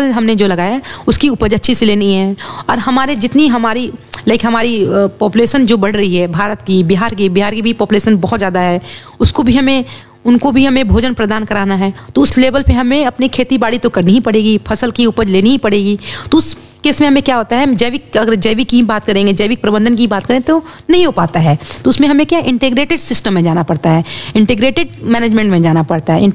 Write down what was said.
फसल हमने जो लगाया है उसकी उपज अच्छी से लेनी है। और हमारे जितनी हमारी पॉपुलेशन जो बढ़ रही है भारत की, बिहार की भी पॉपुलेशन बहुत ज़्यादा है, उनको भी हमें भोजन प्रदान कराना है। तो उस लेवल पे हमें अपनी खेती बाड़ी तो करनी ही पड़ेगी, फसल की उपज लेनी ही पड़ेगी। तो उस केस में हमें क्या होता है, अगर जैविक की बात करेंगे, जैविक प्रबंधन की बात करें तो नहीं हो पाता है। तो उसमें हमें क्या इंटीग्रेटेड सिस्टम में जाना पड़ता है, इंटीग्रेटेड मैनेजमेंट में जाना पड़ता है।